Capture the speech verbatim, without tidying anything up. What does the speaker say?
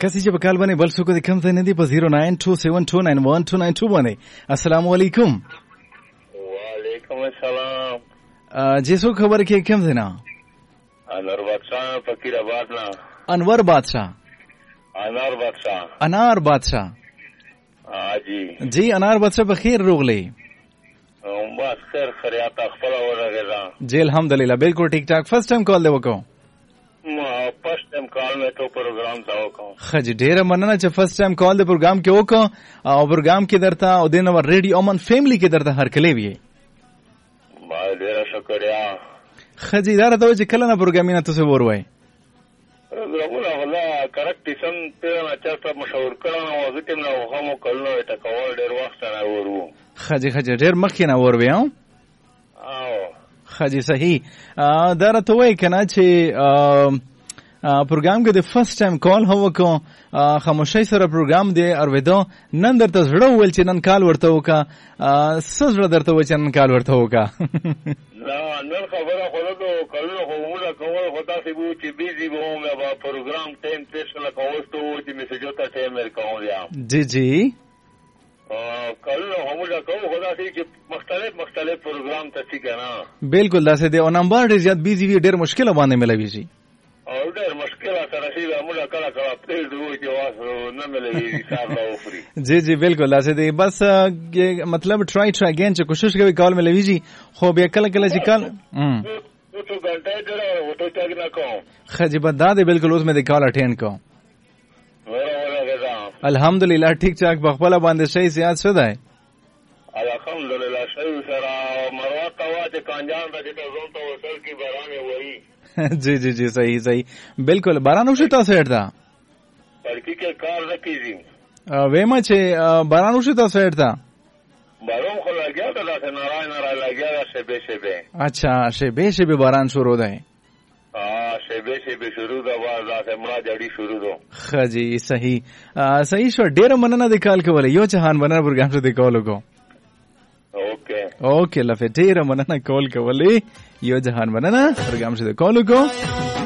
کسی چې په کال باندې بل څوک د کم ځای نه دی په zero nine two seven two nine one two nine two باندې. السلام علیکم. وعلیکم السلام. جی څوک خبر کې کم ځای نه؟ انور بادشاہ فقیر آباد نه. انور بادشاہ. انار بادشاہ. انار بادشاہ. ها جی. جی انار بادشاہ بخیر روغلی. بس خیر خیریات خپل ورغلا. جی الحمدلله بالکل ٹھیک ٹھاک. فرست ټایم کال دی وکاو. ما فرست ټایم کال مې ته پروګرام تا وکاو. خج ډیره مننه چې فرست ټایم کال دی پروګرام کې وکاو او پروګرام کې درته او د نو ریډیو امن فیملی کې درته هر کلی وی. ما ډیره شکریا. خج اداره ته چې کله نه پروګرامینه تاسو وروي. پروګرامونه ولا کریکټ سم ته نه چاته مشور کړه او ځکه نو هم کولو ته کول ډیر وخت نه ورو. خج خج ډیر مخکې نه وروي ها. او خج صحیح. دا راته وای کنه چې پروګرام کې د فرست ټایم کال هو کو خاموشي سره پروګرام دی ارویدو نن درته زړه ول چې نن کال ورته وکا سزړه درته و چې نن کال ورته وکا. لا نن خبره خلکو کلو کومه کومه خدا سی بو چې بیزی وو مې با پروګرام ټایم تیشنه کوستو چې میسجو ته ټایم ورکوم یا. جی جی کلو همدا کوم خدا سی چې مختلف مختلف پروګرام ته سی کنه. بالکل داسې دی او نمبر ډیر زیات بیزی وی ډیر مشکل باندې ملوي شي. او ډېر مشکل سره شي موږ کله کله پېل دوی چې واسو نه ملوي حساب لا وفري. جی جی بالکل لاسه دی بس مطلب ټرای ټرای اگین چې کوشش کوي کال ملوي جی خو بیا کله کله چې کال هم تو غلطه جوړه وته چاګ نه کوم. خجبه داده بالکل اوس مې د کال اټینډ کوم. الحمدلله ٹھیک ٹھاک بخبل باندې شي زیات څه دی؟ الحمدلله شي سره مروه توا چې کانجان د دې زون ته وصل کی باران وری. جی جی جی صحیح صحیح بالکل باران وشو تاسو هردا پرکی کې کار وکړي وېما چې باران وشو تاسو هردا باران خو لګیا دا څنګه نارای نارای لګیا شبه شبه. اچھا شبه شبه باران شروع دی. ها شبه شبه شروع دا واز دا مړه جړی شروع دو. خجی صحیح صحیح شو ډیر مننه د کال کولې یو چهان مننه پروګرام ته د کال وکړو. اوکے اوکے لفه ډیر مننه کال کولې یو جهان مننه پروګرام ته د کال وکړو.